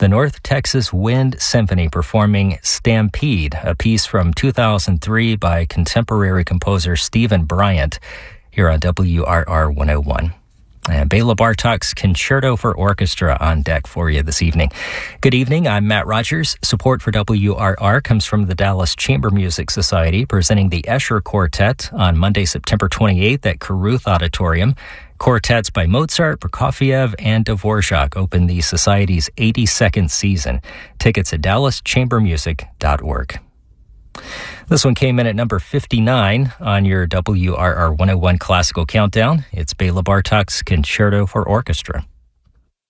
The North Texas Wind Symphony performing Stampede, a piece from 2003 by contemporary composer Stephen Bryant, here on WRR 101. And Bela Bartok's Concerto for Orchestra on deck for you this evening. Good evening, I'm Matt Rogers. Support for WRR comes from the Dallas Chamber Music Society, presenting the Escher Quartet on Monday, September 28th at Caruth Auditorium. Quartets by Mozart, Prokofiev, and Dvorak open the Society's 82nd season. Tickets at dallaschambermusic.org. This one came in at number 59 on your WRR 101 Classical Countdown. It's Bela Bartok's Concerto for Orchestra.